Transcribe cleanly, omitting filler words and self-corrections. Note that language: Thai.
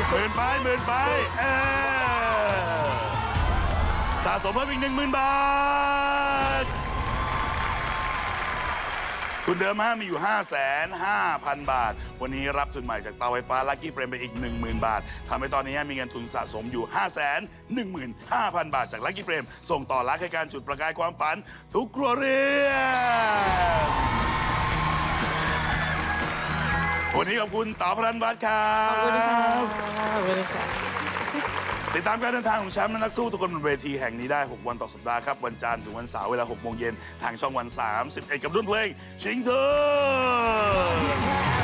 10,000ไปสะสมเพิ่มอีก 10,000 บาททุนเดิมมีอยู่ 5,500,000 บาทวันนี้รับทุนใหม่จากเตาไฟฟ้าลัคกี้เฟรมไปอีก 10,000 บาททำให้ตอนนี้มีเงินทุนสะสมอยู่ 515,000 บาทจากลัคกี้เฟรมส่งต่อลักให้การจุดประกายความฝันทุกครัวเรือนวันนี้ขอบคุณเต๋าพรันวัฒน์ครับขอบคุณครับติดตามการเดินทางของแชมป์และนักสู้ทุกคนบนเวทีแห่งนี้ได้6วันต่อสัปดาห์ครับวันจันทร์ถึงวันเสาร์เวลา 6 โมงเย็นทางช่องวัน 31 กับรุ่นเพลงชิงเธอ